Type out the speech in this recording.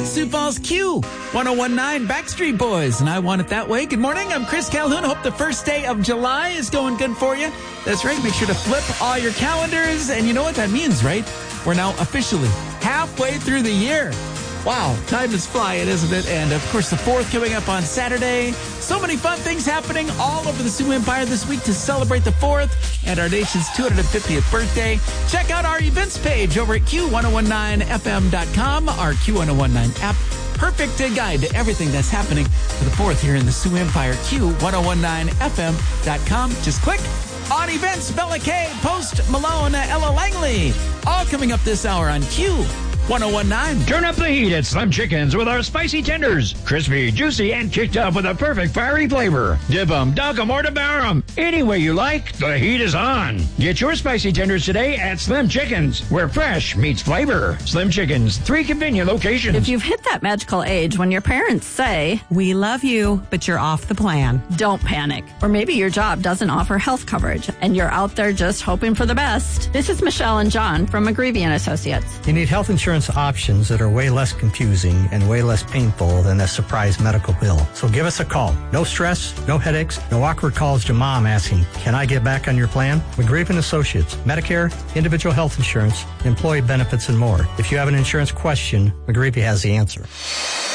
Sioux Falls Q 101.9 Backstreet Boys, and I Want It That Way. Good morning. I'm Chris Calhoun. Hope the first day of July is going good for you. That's right. Make sure to flip all your calendars. And you know what that means, right? We're now officially halfway through the year. Wow, time is flying, isn't it? And, of course, the 4th coming up on Saturday. So many fun things happening all over the Sioux Empire this week to celebrate the 4th and our nation's 250th birthday. Check out our events page over at Q1019FM.com, our Q1019 app. Perfect guide to everything that's happening for the 4th here in the Sioux Empire. Q1019FM.com. Just click on events. Bella Kay, Post Malone, Ella Langley. All coming up this hour on Q 1019. Turn up the heat at Slim Chickens with our spicy tenders. Crispy, juicy, and kicked up with a perfect fiery flavor. Dip 'em, dunk 'em, or devour 'em. Any way you like, the heat is on. Get your spicy tenders today at Slim Chickens, where fresh meets flavor. Slim Chickens, 3 convenient locations. If you've hit that magical age when your parents say, "We love you, but you're off the plan," don't panic. Or maybe your job doesn't offer health coverage and you're out there just hoping for the best. This is Michelle and John from McGreevy & Associates. You need health insurance options that are way less confusing and way less painful than a surprise medical bill. So give us a call. No stress, no headaches, no awkward calls to mom asking, "Can I get back on your plan?" McGreevy & Associates, Medicare, individual health insurance, employee benefits, and more. If you have an insurance question, McGreevy has the answer.